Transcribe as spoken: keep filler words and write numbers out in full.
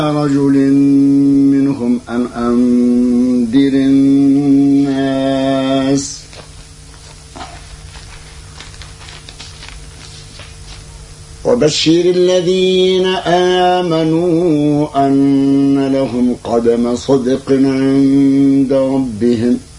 رجل منهم أن أنذر الناس وبشر الذين آمنوا أن لهم قدم صدق عند ربهم